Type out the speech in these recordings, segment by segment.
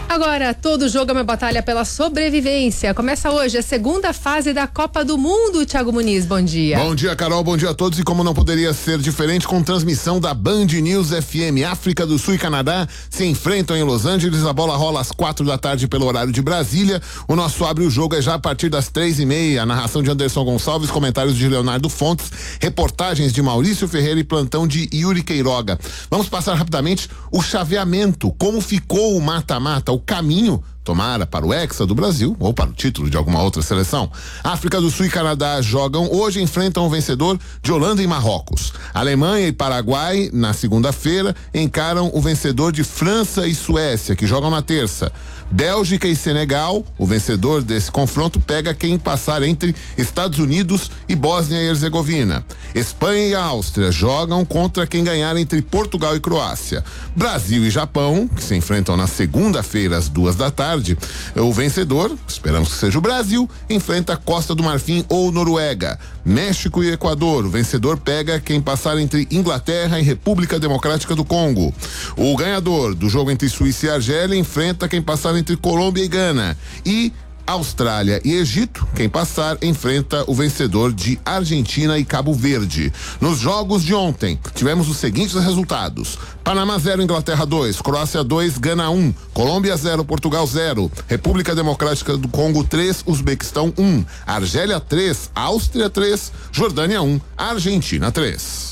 Agora, todo jogo é uma batalha pela sobrevivência. Começa hoje a segunda fase da Copa do Mundo. Thiago Muniz, bom dia. Bom dia, Carol, bom dia a todos. E como não poderia ser diferente, com transmissão da Band News FM. África do Sul e Canadá se enfrentam em Los Angeles. A bola rola às 4h pelo horário de Brasília. O nosso Abre o Jogo é já a partir das 3h30. A narração de Anderson Gonçalves, comentários de Leonardo Fontes, reportagens de Maurício Ferreira e plantão de Yuri Queiroga. Vamos passar rapidamente o chaveamento, como ficou o mata-mata, o caminho, tomara, para o Hexa do Brasil ou para o título de alguma outra seleção. África do Sul e Canadá jogam hoje, enfrentam o vencedor de Holanda e Marrocos. Alemanha e Paraguai, na segunda-feira, encaram o vencedor de França e Suécia, que jogam na terça. Bélgica e Senegal, o vencedor desse confronto pega quem passar entre Estados Unidos e Bósnia e Herzegovina. Espanha e Áustria jogam contra quem ganhar entre Portugal e Croácia. Brasil e Japão, que se enfrentam na segunda-feira às 14h. O vencedor, esperamos que seja o Brasil, enfrenta Costa do Marfim ou Noruega. México e Equador, o vencedor pega quem passar entre Inglaterra e República Democrática do Congo. O ganhador do jogo entre Suíça e Argélia enfrenta quem passar entre Colômbia e Gana. E Austrália e Egito, quem passar enfrenta o vencedor de Argentina e Cabo Verde. Nos jogos de ontem, tivemos os seguintes resultados: Panamá 0, Inglaterra 2, Croácia 2, Gana 1, Colômbia 0, Portugal 0, República Democrática do Congo 3, Uzbequistão 1, Argélia 3, Áustria 3, Jordânia 1, Argentina 3.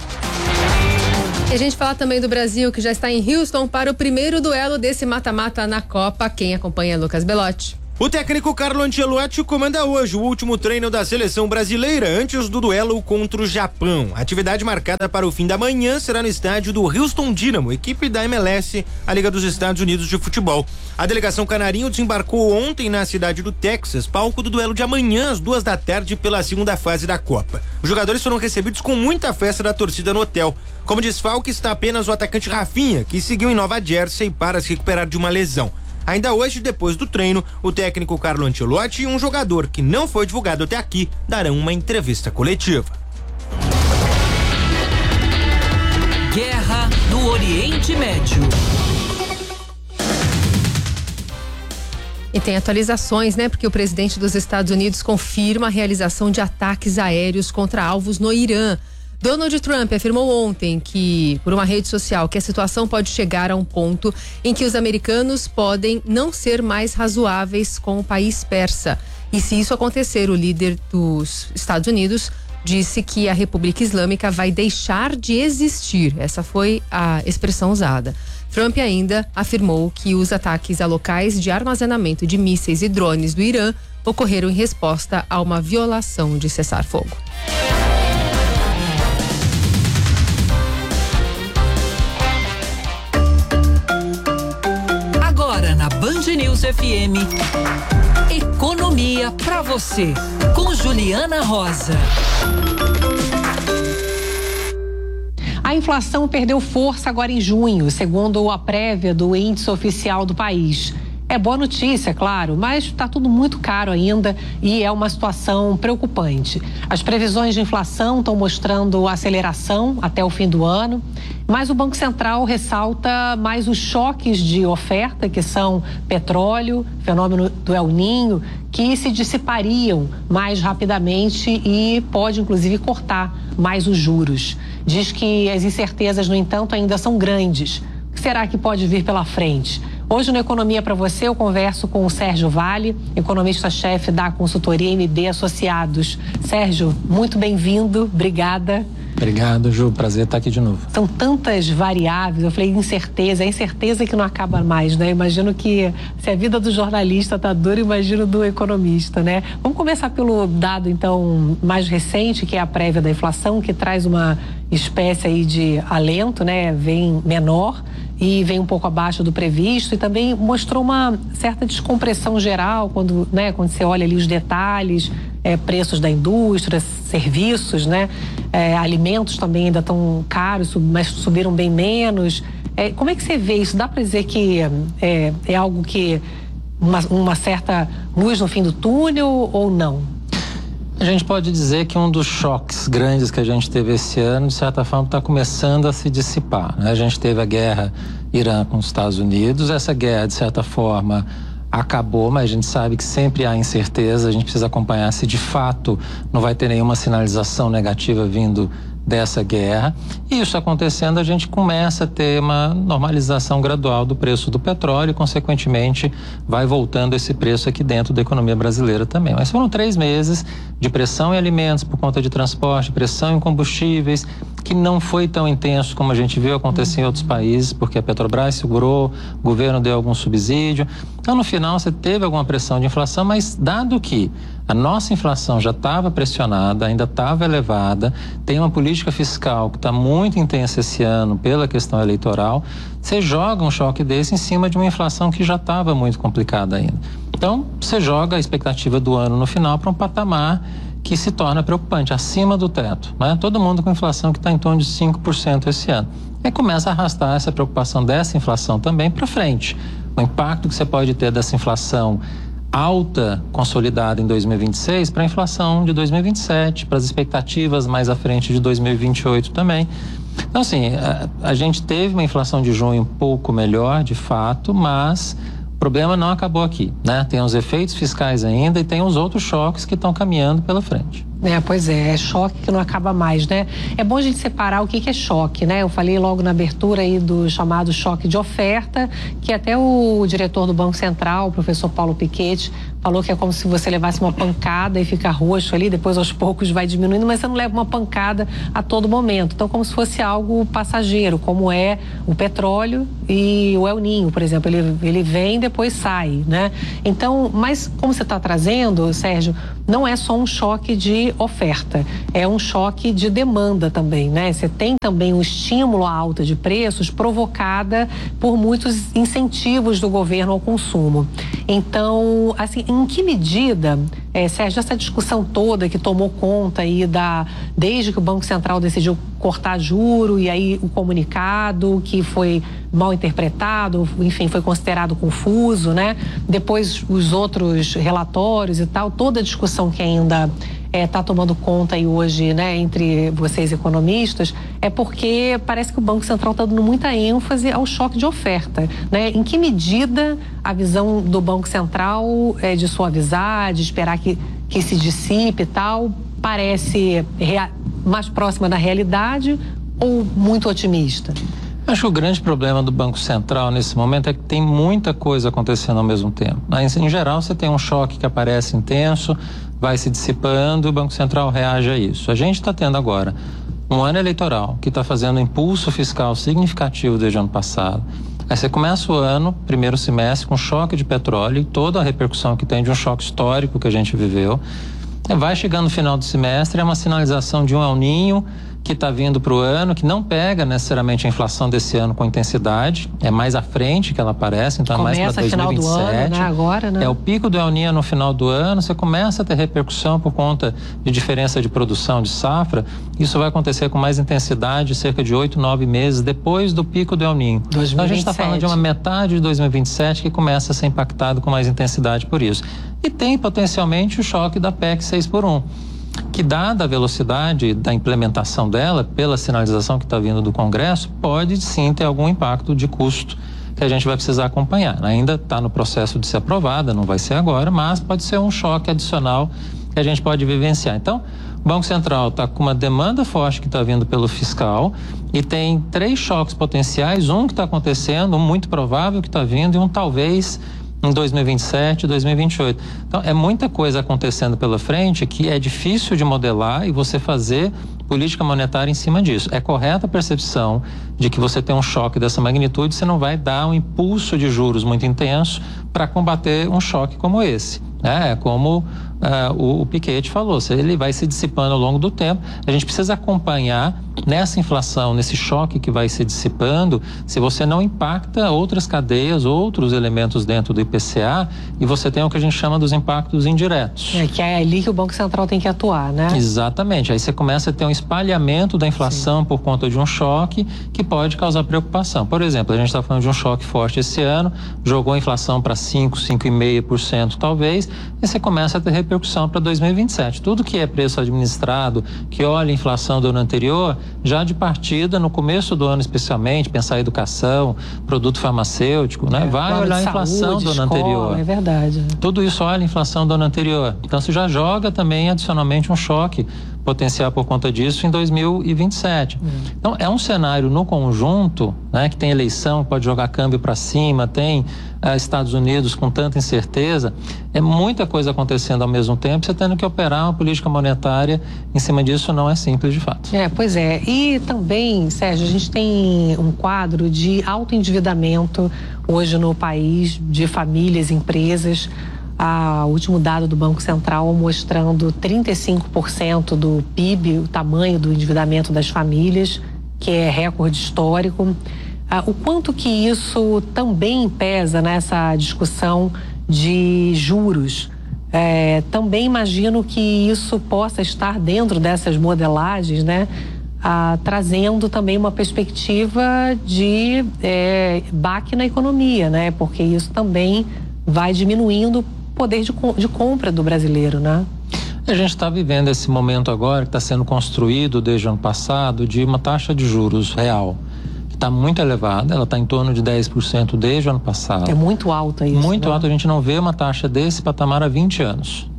E a gente fala também do Brasil, que já está em Houston para o primeiro duelo desse mata-mata na Copa. Quem acompanha é Lucas Belotti. O técnico Carlo Ancelotti comanda hoje o último treino da seleção brasileira antes do duelo contra o Japão. A atividade marcada para o fim da manhã será no estádio do Houston Dynamo, equipe da MLS, a Liga dos Estados Unidos de Futebol. A delegação canarinho desembarcou ontem na cidade do Texas, palco do duelo de amanhã às 14h pela segunda fase da Copa. Os jogadores foram recebidos com muita festa da torcida no hotel. Como desfalque está apenas o atacante Rafinha, que seguiu em Nova Jersey para se recuperar de uma lesão. Ainda hoje, depois do treino, o técnico Carlo Ancelotti e um jogador que não foi divulgado até aqui darão uma entrevista coletiva. Guerra no Oriente Médio. E tem atualizações, né? Porque o presidente dos Estados Unidos confirma a realização de ataques aéreos contra alvos no Irã. Donald Trump afirmou ontem que, por uma rede social, que a situação pode chegar a um ponto em que os americanos podem não ser mais razoáveis com o país persa. E se isso acontecer, o líder dos Estados Unidos disse que a República Islâmica vai deixar de existir. Essa foi a expressão usada. Trump ainda afirmou que os ataques a locais de armazenamento de mísseis e drones do Irã ocorreram em resposta a uma violação de cessar-fogo. Na Band News FM, Economia pra você, com Juliana Rosa. A inflação perdeu força agora em junho, segundo a prévia do índice oficial do país. É boa notícia, claro, mas está tudo muito caro ainda e é uma situação preocupante. As previsões de inflação estão mostrando aceleração até o fim do ano, mas o Banco Central ressalta mais os choques de oferta, que são petróleo, fenômeno do El Niño, que se dissipariam mais rapidamente e pode, inclusive, cortar mais os juros. Diz que as incertezas, no entanto, ainda são grandes. O que será que pode vir pela frente? Hoje, no Economia para Você, eu converso com o Sérgio Vale, economista-chefe da consultoria MB Associados. Sérgio, muito bem-vindo, obrigada. Obrigado, Ju, prazer estar aqui de novo. São tantas variáveis, eu falei incerteza, é incerteza que não acaba mais, né? Imagino que se a vida do jornalista está dura, imagino do economista, né? Vamos começar pelo dado, então, mais recente, que é a prévia da inflação, que traz uma espécie aí de alento, né? Vem menor e vem um pouco abaixo do previsto e também mostrou uma certa descompressão geral quando você olha ali os detalhes, preços da indústria, serviços, né? Alimentos também ainda estão caros, mas subiram bem menos. Como é que você vê isso? Dá para dizer que é algo que uma certa luz no fim do túnel ou não? A gente pode dizer que um dos choques grandes que a gente teve esse ano, de certa forma, está começando a se dissipar, né? A gente teve a guerra Irã com os Estados Unidos. Essa guerra, de certa forma, acabou, mas a gente sabe que sempre há incerteza. A gente precisa acompanhar se de fato não vai ter nenhuma sinalização negativa vindo dessa guerra. E isso acontecendo, a gente começa a ter uma normalização gradual do preço do petróleo e, consequentemente, vai voltando esse preço aqui dentro da economia brasileira também. Mas foram 3 meses de pressão em alimentos por conta de transporte, pressão em combustíveis, que não foi tão intenso como a gente viu acontecer em outros países, porque a Petrobras segurou, o governo deu algum subsídio. Então, no final, você teve alguma pressão de inflação, mas dado que a nossa inflação já estava pressionada, ainda estava elevada, tem uma política fiscal que está muito intensa esse ano pela questão eleitoral, você joga um choque desse em cima de uma inflação que já estava muito complicada ainda. Então, você joga a expectativa do ano no final para um patamar que se torna preocupante, acima do teto, né? Todo mundo com inflação que está em torno de 5% esse ano. Aí começa a arrastar essa preocupação dessa inflação também para frente. O impacto que você pode ter dessa inflação alta, consolidada em 2026, para a inflação de 2027, para as expectativas mais à frente de 2028 também. Então, assim, a gente teve uma inflação de junho um pouco melhor, de fato, mas o problema não acabou aqui, né? Tem os efeitos fiscais ainda e tem os outros choques que estão caminhando pela frente. Pois é choque que não acaba mais, né? É bom a gente separar o que é choque, né? Eu falei logo na abertura aí do chamado choque de oferta, que até o diretor do Banco Central, o professor Paulo Piketty, falou que é como se você levasse uma pancada e fica roxo ali, depois aos poucos vai diminuindo, mas você não leva uma pancada a todo momento. Então, como se fosse algo passageiro, como é o petróleo e o El Niño, por exemplo, ele vem e depois sai, né? Então, mas como você está trazendo, Sérgio, não é só um choque de oferta, é um choque de demanda também, né? Você tem também um estímulo à alta de preços provocada por muitos incentivos do governo ao consumo. Então, assim, em que medida, Sérgio, essa discussão toda que tomou conta aí desde que o Banco Central decidiu cortar juro e aí o comunicado que foi mal interpretado, enfim, foi considerado confuso, né? Depois os outros relatórios e tal, toda a discussão que ainda está tomando conta aí hoje, né, entre vocês economistas, é porque parece que o Banco Central está dando muita ênfase ao choque de oferta, né? Em que medida a visão do Banco Central é de suavizar, de esperar que se dissipe e tal, parece mais próxima da realidade ou muito otimista? Acho que o grande problema do Banco Central nesse momento é que tem muita coisa acontecendo ao mesmo tempo. Mas, em geral, você tem um choque que aparece intenso, vai se dissipando e o Banco Central reage a isso. A gente está tendo agora um ano eleitoral que está fazendo um impulso fiscal significativo desde o ano passado. Aí você começa o ano, primeiro semestre, com choque de petróleo e toda a repercussão que tem de um choque histórico que a gente viveu. Vai chegando no final do semestre, é uma sinalização de um El Niño que está vindo para o ano, que não pega necessariamente a inflação desse ano com intensidade, é mais à frente que ela aparece, então começa é mais para 2027. Final do ano, né? Agora, né? É o pico do El Niño no final do ano, você começa a ter repercussão por conta de diferença de produção de safra, isso vai acontecer com mais intensidade cerca de 8, 9 meses depois do pico do El Niño. 2027. Então a gente está falando de uma metade de 2027 que começa a ser impactado com mais intensidade por isso. E tem potencialmente o choque da PEC 6x1. Que, dada a velocidade da implementação dela, pela sinalização que está vindo do Congresso, pode sim ter algum impacto de custo que a gente vai precisar acompanhar. Ainda está no processo de ser aprovada, não vai ser agora, mas pode ser um choque adicional que a gente pode vivenciar. Então, o Banco Central está com uma demanda forte que está vindo pelo fiscal e tem 3 choques potenciais, um que está acontecendo, um muito provável que está vindo e um talvez em 2027, 2028. Então, é muita coisa acontecendo pela frente que é difícil de modelar e você fazer política monetária em cima disso. É correta a percepção de que você tem um choque dessa magnitude, você não vai dar um impulso de juros muito intenso para combater um choque como esse. É como o Piketty falou, ele vai se dissipando ao longo do tempo. A gente precisa acompanhar nessa inflação, nesse choque que vai se dissipando, se você não impacta outras cadeias, outros elementos dentro do IPCA e você tem o que a gente chama dos impactos indiretos. Que é ali que o Banco Central tem que atuar, né? Exatamente. Aí você começa a ter um espalhamento da inflação por conta de um choque que pode causar preocupação. Por exemplo, a gente está falando de um choque forte esse ano, jogou a inflação para 5,5% talvez, e você começa a ter repercussão para 2027. Tudo que é preço administrado, que olha a inflação do ano anterior, já de partida, no começo do ano especialmente, pensar em educação, produto farmacêutico, né? Vai olhar a inflação do ano anterior. É verdade. Tudo isso olha a inflação do ano anterior. Então, você já joga também, adicionalmente, um choque potencial por conta disso em 2027. Então, é um cenário no conjunto, né, que tem eleição, pode jogar câmbio para cima, tem Estados Unidos com tanta incerteza, é muita coisa acontecendo ao mesmo tempo, você tendo que operar uma política monetária em cima disso não é simples de fato. Pois é. E também, Sérgio, a gente tem um quadro de alto endividamento hoje no país, de famílias, empresas. O último dado do Banco Central mostrando 35% do PIB, o tamanho do endividamento das famílias, que é recorde histórico. O quanto que isso também pesa nessa discussão de juros? Também imagino que isso possa estar dentro dessas modelagens, né? Trazendo também uma perspectiva de baque na economia, né? Porque isso também vai diminuindo poder de compra do brasileiro, né? A gente está vivendo esse momento agora que está sendo construído desde o ano passado de uma taxa de juros real que está muito elevada, ela está em torno de 10% desde o ano passado. É muito alta isso. Muito né? alta, a gente não vê uma taxa desse patamar há 20 anos.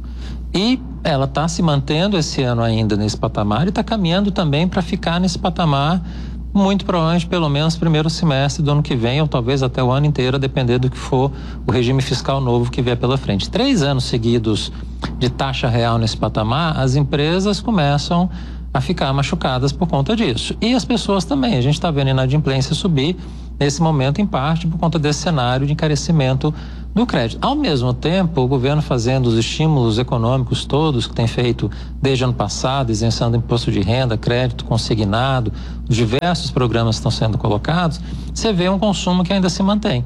E ela está se mantendo esse ano ainda nesse patamar e está caminhando também para ficar nesse patamar muito provavelmente pelo menos primeiro semestre do ano que vem ou talvez até o ano inteiro, a depender do que for o regime fiscal novo que vier pela frente. 3 anos seguidos de taxa real nesse patamar, as empresas começam a ficar machucadas por conta disso. E as pessoas também. A gente está vendo a inadimplência subir nesse momento, em parte por conta desse cenário de encarecimento do crédito. Ao mesmo tempo, o governo fazendo os estímulos econômicos todos que tem feito desde ano passado, isenção do imposto de renda, crédito consignado, os diversos programas que estão sendo colocados, você vê um consumo que ainda se mantém.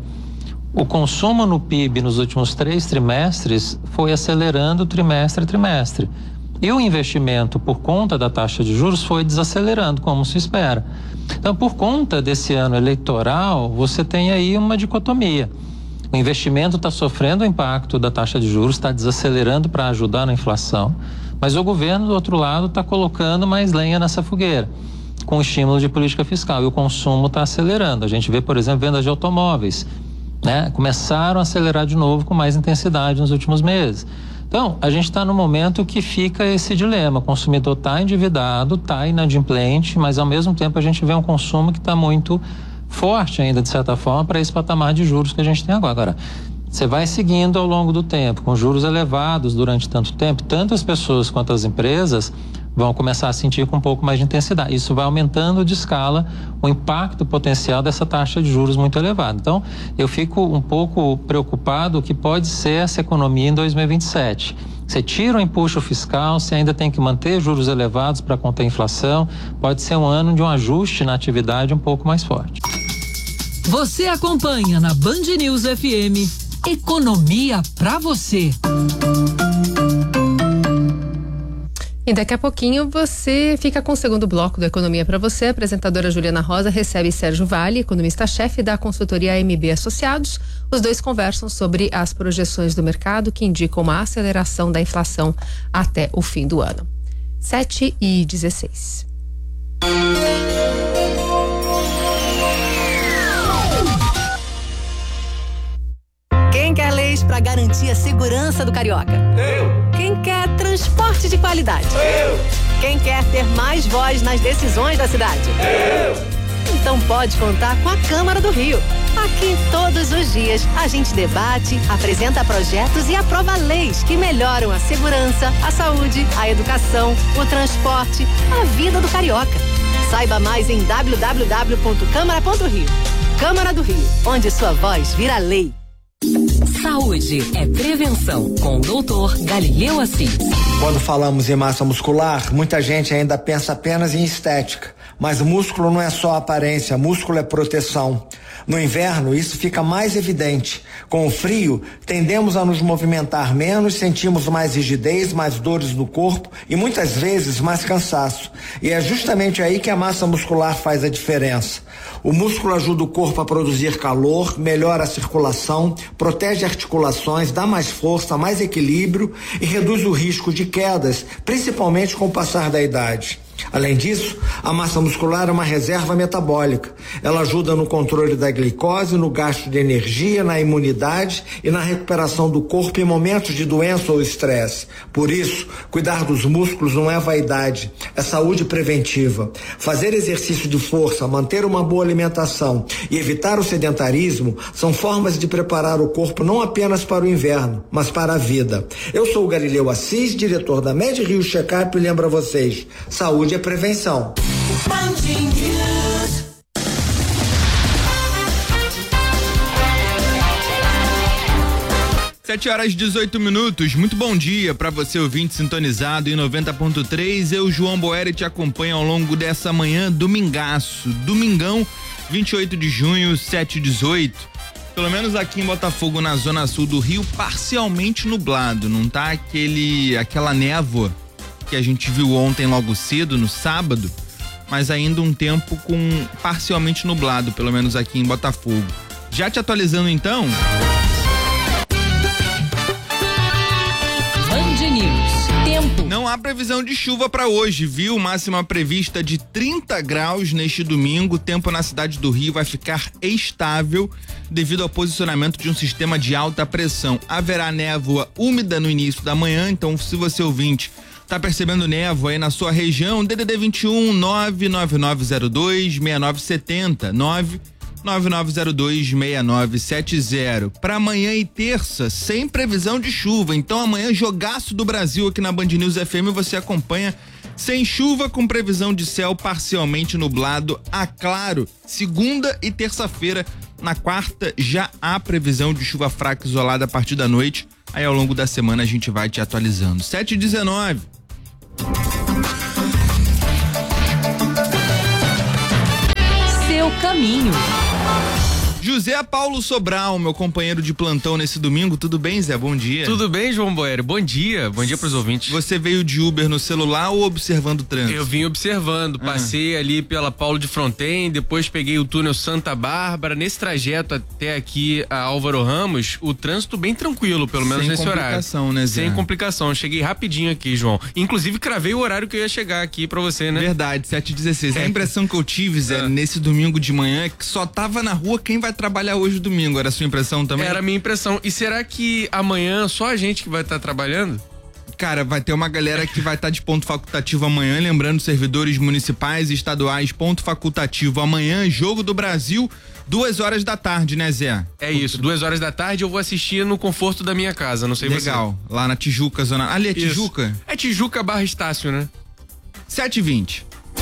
O consumo no PIB nos últimos 3 trimestres foi acelerando trimestre a trimestre. E o investimento, por conta da taxa de juros, foi desacelerando, como se espera. Então, por conta desse ano eleitoral, você tem aí uma dicotomia. O investimento está sofrendo o impacto da taxa de juros, está desacelerando para ajudar na inflação, mas o governo, do outro lado, está colocando mais lenha nessa fogueira, com estímulo de política fiscal, e o consumo está acelerando. A gente vê, por exemplo, vendas de automóveis, né? Começaram a acelerar de novo com mais intensidade nos últimos meses. Então, a gente está no momento que fica esse dilema. O consumidor está endividado, está inadimplente, mas ao mesmo tempo a gente vê um consumo que está muito forte ainda, de certa forma, para esse patamar de juros que a gente tem agora. Agora, você vai seguindo ao longo do tempo, com juros elevados durante tanto tempo, tanto as pessoas quanto as empresas vão começar a sentir com um pouco mais de intensidade. Isso vai aumentando de escala o impacto potencial dessa taxa de juros muito elevada. Então, eu fico um pouco preocupado o que pode ser essa economia em 2027. Você tira o empuxo fiscal, você ainda tem que manter juros elevados para conter a inflação, pode ser um ano de um ajuste na atividade um pouco mais forte. Você acompanha na Band News FM Economia pra você. E daqui a pouquinho você fica com o segundo bloco do Economia para você. A apresentadora Juliana Rosa recebe Sérgio Vale, economista-chefe da consultoria AMB Associados. Os dois conversam sobre as projeções do mercado que indicam uma aceleração da inflação até o fim do ano. 7h16. Quem quer leis para garantir a segurança do carioca? Eu. Quem quer transporte de qualidade? Eu. Quem quer ter mais voz nas decisões da cidade? Eu. Então pode contar com a Câmara do Rio. Aqui todos os dias a gente debate, apresenta projetos e aprova leis que melhoram a segurança, a saúde, a educação, o transporte, a vida do carioca. Saiba mais em www.câmara.rio. Câmara do Rio, onde sua voz vira lei. Saúde é prevenção, com o Dr. Galileu Assis. Quando falamos em massa muscular, muita gente ainda pensa apenas em estética. Mas músculo não é só aparência, músculo é proteção. No inverno, isso fica mais evidente. Com o frio, tendemos a nos movimentar menos, sentimos mais rigidez, mais dores no corpo e muitas vezes mais cansaço. E é justamente aí que a massa muscular faz a diferença. O músculo ajuda o corpo a produzir calor, melhora a circulação, protege articulações, dá mais força, mais equilíbrio e reduz o risco de quedas, principalmente com o passar da idade. Além disso, a massa muscular é uma reserva metabólica. Ela ajuda no controle da glicose, no gasto de energia, na imunidade e na recuperação do corpo em momentos de doença ou estresse. Por isso, cuidar dos músculos não é vaidade, é saúde preventiva. Fazer exercício de força, manter uma boa alimentação e evitar o sedentarismo são formas de preparar o corpo não apenas para o inverno, mas para a vida. Eu sou o Galileu Assis, diretor da Med Rio Checkup, e lembro a vocês, saúde é prevenção. 7h18. Muito bom dia para você, ouvinte sintonizado em 90.3. Eu, João Boeri, te acompanho ao longo dessa manhã, domingaço. Domingão, 28 de junho, 7h18. Pelo menos aqui em Botafogo, na zona sul do Rio, parcialmente nublado. Não tá aquela névoa que a gente viu ontem logo cedo, no sábado, mas ainda um tempo com parcialmente nublado, pelo menos aqui em Botafogo. Já te atualizando então. Band News. Tempo. Não há previsão de chuva para hoje, viu? Máxima prevista de 30 graus neste domingo. O tempo na cidade do Rio vai ficar estável devido ao posicionamento de um sistema de alta pressão. Haverá névoa úmida no início da manhã, então se você ouvinte tá percebendo névoa aí na sua região, DDD 21 99902 6970 99902 6970. Para amanhã e terça, sem previsão de chuva. Então amanhã, jogaço do Brasil aqui na Band News FM, você acompanha sem chuva, com previsão de céu parcialmente nublado a claro. Segunda e terça-feira. Na quarta já há previsão de chuva fraca isolada a partir da noite. Aí ao longo da semana a gente vai te atualizando. 7h19. Seu caminho. José Paulo Sobral, meu companheiro de plantão nesse domingo. Tudo bem, Zé? Bom dia. Tudo bem, João Boeri? Bom dia pros ouvintes. Você veio de Uber no celular ou observando o trânsito? Eu vim observando, passei ali pela Paulo de Fronten, depois peguei o túnel Santa Bárbara. Nesse trajeto até aqui a Álvaro Ramos, o trânsito bem tranquilo, pelo menos nesse horário. Sem complicação, né, Zé? Sem complicação. Cheguei rapidinho aqui, João. Inclusive, cravei o horário que eu ia chegar aqui pra você, né? Verdade, 7h16. A impressão que eu tive, Zé, nesse domingo de manhã é que só tava na rua quem vai trabalhar hoje domingo. Era a sua impressão também? Era a minha impressão. E será que amanhã só a gente que vai estar trabalhando? Cara, vai ter uma galera que vai estar de ponto facultativo amanhã, lembrando, servidores municipais e estaduais, ponto facultativo amanhã, Jogo do Brasil, 2h da tarde, né, Zé? É isso, 2h da tarde eu vou assistir no conforto da minha casa, não sei você. Legal, lá na Tijuca, zona... Ali é Tijuca? Isso. É Tijuca / Estácio, né? 7h20.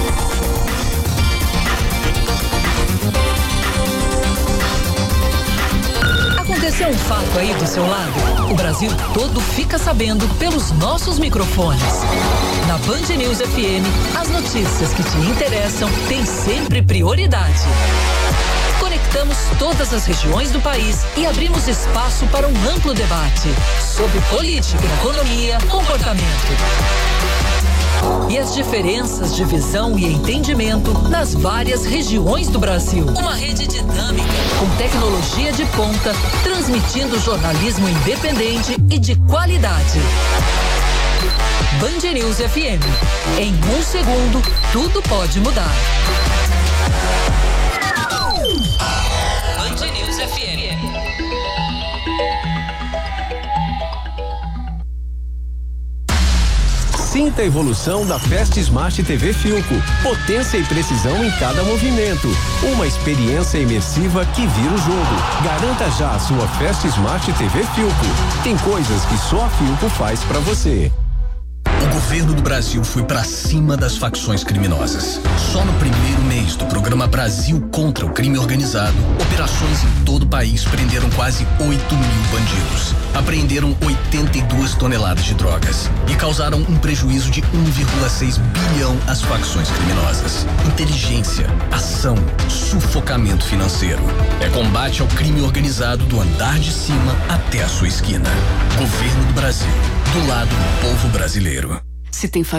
Aconteceu um fato aí do seu lado? O Brasil todo fica sabendo pelos nossos microfones. Na Band News FM, as notícias que te interessam têm sempre prioridade. Conectamos todas as regiões do país e abrimos espaço para um amplo debate sobre política, economia, comportamento. E as diferenças de visão e entendimento nas várias regiões do Brasil. Uma rede dinâmica, com tecnologia de ponta, transmitindo jornalismo independente e de qualidade. Band News FM. Em 1 segundo, tudo pode mudar. Band News FM. Sinta a evolução da Fast Smart TV Philco. Potência e precisão em cada movimento. Uma experiência imersiva que vira o jogo. Garanta já a sua Fast Smart TV Philco. Tem coisas que só a Philco faz pra você. O governo do Brasil foi pra cima das facções criminosas. Só no primeiro mês do programa Brasil contra o Crime Organizado, operações em todo o país prenderam quase 8 mil bandidos. Apreenderam 82 toneladas de drogas e causaram um prejuízo de 1,6 bilhão às facções criminosas. Inteligência, ação, sufocamento financeiro. É combate ao crime organizado do andar de cima até a sua esquina. Governo do Brasil, do lado do povo brasileiro. Se tem família